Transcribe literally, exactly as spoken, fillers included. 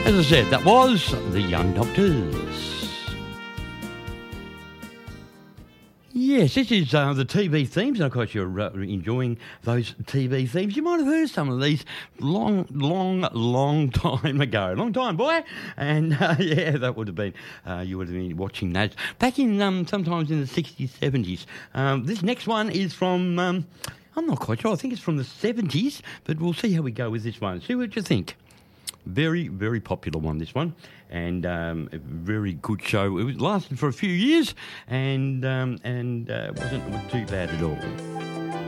As I said, that was The Young Doctors. Yes, this is uh, the T V themes, and of course you're uh, enjoying those T V themes. You might have heard some of these long, long, long time ago. Long time, boy. And uh, yeah, that would have been, uh, you would have been watching that back in um, sometimes in the sixties, seventies. Um, this next one is from, um, I'm not quite sure, I think it's from the seventies, but we'll see how we go with this one. See what you think. Very, very popular one, this one, and um, a very good show. It was lasted for a few years, and um, and uh, wasn't too bad at all.